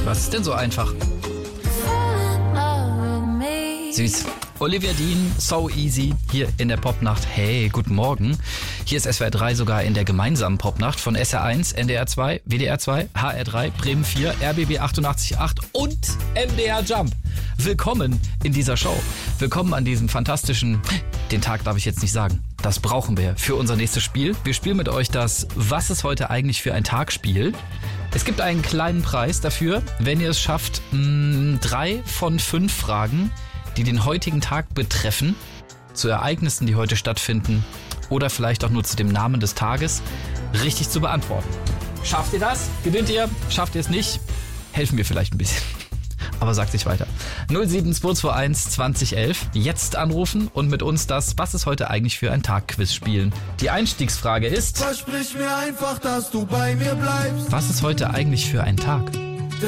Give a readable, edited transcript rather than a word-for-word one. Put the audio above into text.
Was ist denn so einfach? Süß. Olivia Dean, So Easy, hier in der Popnacht. Hey, guten Morgen. Hier ist SWR 3 sogar in der gemeinsamen Popnacht von SR1, NDR 2, WDR 2, HR 3, Bremen 4, RBB 88.8 und MDR Jump. Willkommen in dieser Show. Willkommen an diesem fantastischen, den Tag darf ich jetzt nicht sagen. Das brauchen wir für unser nächstes Spiel. Wir spielen mit euch das Was ist heute eigentlich für ein Tag-Spiel. Es gibt einen kleinen Preis dafür, wenn ihr es schafft, 3 von 5 Fragen, die den heutigen Tag betreffen, zu Ereignissen, die heute stattfinden oder vielleicht auch nur zu dem Namen des Tages, richtig zu beantworten. Schafft ihr das? Gewinnt ihr? Schafft ihr es nicht? Helfen wir vielleicht ein bisschen. Aber sagt sich weiter. 07221 2011. Jetzt anrufen und mit uns das Was ist heute eigentlich für ein Tag-Quiz spielen. Die Einstiegsfrage ist: Versprich mir einfach, dass du bei mir bleibst. Was ist heute eigentlich für ein Tag?